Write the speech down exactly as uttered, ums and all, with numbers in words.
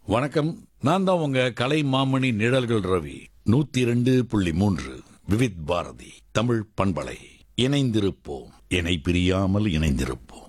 வணக்கம். நான் தான் உங்க கலை மாமணி நிழல்கள் ரவி. நூத்தி இரண்டு புள்ளி மூன்று விவித் பாரதி தமிழ் பண்பலை. இணைந்திருப்போம், இணை பிரியாமல் இணைந்திருப்போம்.